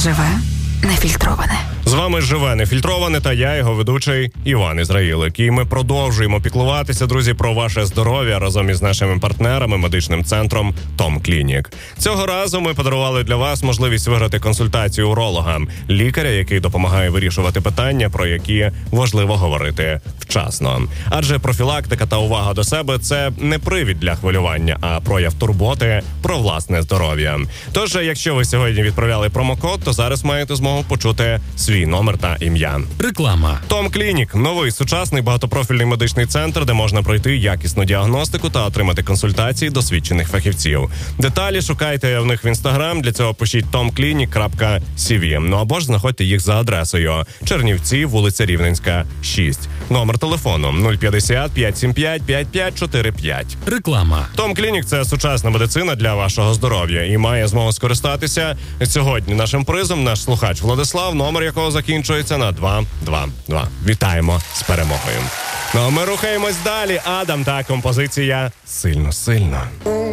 Живе нефільтроване. З вами «Живе нефільтроване» та я, його ведучий Іван Ізраїлик. І ми продовжуємо піклуватися, друзі, про ваше здоров'я разом із нашими партнерами, медичним центром Том Клінік. Цього разу ми подарували для вас можливість виграти консультацію уролога, лікаря, який допомагає вирішувати питання, про які важливо говорити вчасно. Адже профілактика та увага до себе – це не привід для хвилювання, а прояв турботи про власне здоров'я. Тож, якщо ви сьогодні відправляли промокод, то зараз маєте змогу почути свій номер та ім'я. Реклама. Том Клінік – новий сучасний багатопрофільний медичний центр, де можна пройти якісну діагностику та отримати консультації досвідчених фахівців. Деталі шукайте в них в Інстаграм, для цього пишіть tomclinic.cv. Ну або ж знаходьте їх за адресою Чернівці, вулиця Рівненська, 6. Номер телефону 050 575 5545. Реклама. Том Клінік – це сучасна медицина для вашого здоров'я і має змогу скористатися сьогодні нашим призом наш слухач Владислав, номер якого закінчується на 222. Вітаємо з перемогою. Ну а ми рухаємось далі. Адам та композиція «Сильно-сильно».